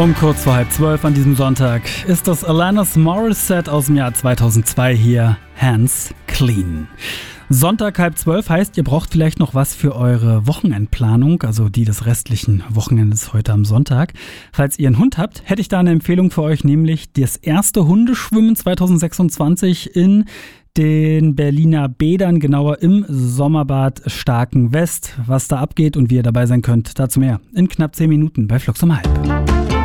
Um kurz vor 11:30 an diesem Sonntag ist das Alanis Morissette aus dem Jahr 2002 hier, Hands Clean. Sonntag 11:30 heißt, ihr braucht vielleicht noch was für eure Wochenendplanung, also die des restlichen Wochenendes heute am Sonntag. Falls ihr einen Hund habt, hätte ich da eine Empfehlung für euch, nämlich das erste Hundeschwimmen 2026 in den Berliner Bädern, genauer im Sommerbad Starken West. Was da abgeht und wie ihr dabei sein könnt, dazu mehr in knapp 10 Minuten bei Flux um halb.